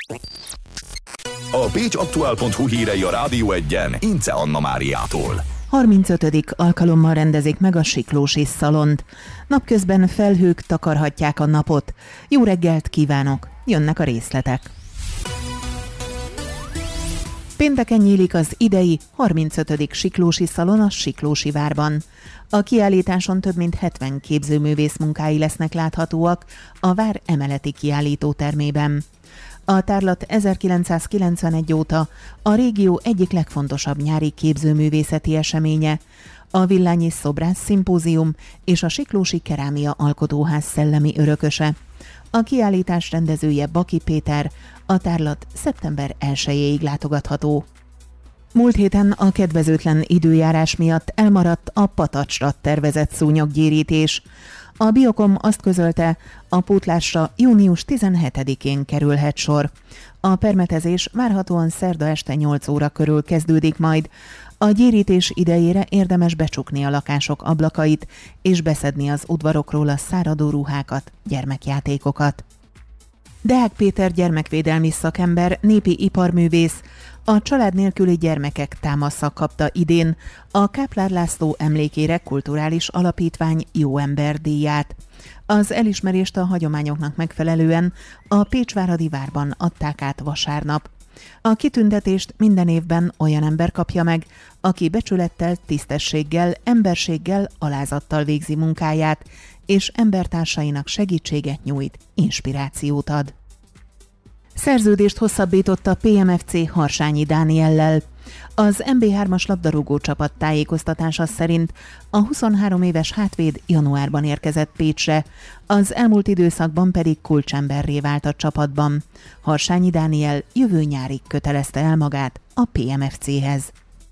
A pécsaktuál.hu hírei a Rádió Egyen Ince Anna Máriától. 35. alkalommal rendezik meg a Siklósi Szalont. Napközben felhők takarhatják a napot. Jó reggelt kívánok! Jönnek a részletek. Pénteken nyílik az idei 35. Siklósi Szalon a Siklósi várban. A kiállításon több mint 70 képzőművész munkái lesznek láthatóak a vár emeleti kiállítótermében. A tárlat 1991 óta a régió egyik legfontosabb nyári képzőművészeti eseménye, a Villányi Szobrász Szimpózium és a Siklósi Kerámia Alkotóház szellemi örököse. A kiállítás rendezője Baki Péter, a tárlat szeptember 1-ig látogatható. Múlt héten a kedvezőtlen időjárás miatt elmaradt a Patacsra tervezett szúnyoggyérítés. A Biokom azt közölte, a pótlásra június 17-én kerülhet sor. A permetezés várhatóan szerda este 8 óra körül kezdődik majd. A gyérítés idejére érdemes becsukni a lakások ablakait és beszedni az udvarokról a száradó ruhákat, gyermekjátékokat. Deák Péter gyermekvédelmi szakember, népi iparművész, a család nélküli gyermekek támasza kapta idén a Káplár László emlékére kulturális alapítvány Jó Ember díját. Az elismerést a hagyományoknak megfelelően a Pécsváradi várban adták át vasárnap. A kitüntetést minden évben olyan ember kapja meg, aki becsülettel, tisztességgel, emberséggel, alázattal végzi munkáját, és embertársainak segítséget nyújt, inspirációt ad. Szerződést hosszabbított a PMFC Harsányi Dániellel. Az MB3-as labdarúgó csapat tájékoztatása szerint a 23 éves hátvéd januárban érkezett Pécsre, az elmúlt időszakban pedig kulcsemberré vált a csapatban. Harsányi Dániel jövő nyárig kötelezte el magát a PMFC-hez.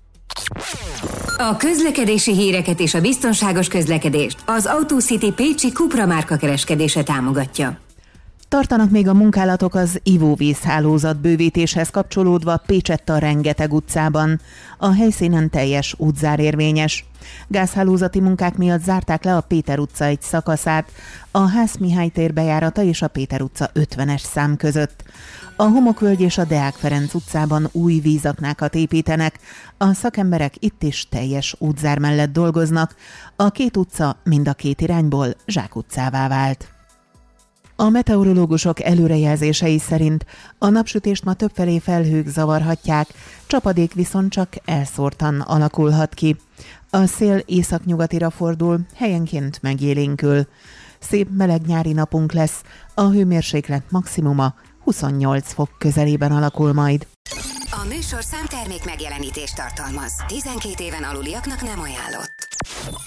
A közlekedési híreket és a biztonságos közlekedést az AutoCity pécsi Cupra márka kereskedése támogatja. Tartanak még a munkálatok az ivóvízhálózat bővítéshez kapcsolódva Pécsett a Rengeteg utcában. A helyszínen teljes útzár érvényes. Gázhálózati munkák miatt zárták le a Péter utca egy szakaszát, a Ház Mihály tér bejárata és a Péter utca 50-es szám között. A Homokvölgy és a Deák Ferenc utcában új vízaknákat építenek. A szakemberek itt is teljes útzár mellett dolgoznak. A két utca mind a két irányból zsákutcává vált. A meteorológusok előrejelzései szerint a napsütést ma többfelé felhők zavarhatják, csapadék viszont csak elszórtan alakulhat ki. A szél északnyugatira fordul, helyenként megélénkül. Szép meleg nyári napunk lesz, a hőmérséklet maximuma 28 fok közelében alakul majd. A műsorszám termék megjelenítést tartalmaz. 12 éven aluliaknak nem ajánlott.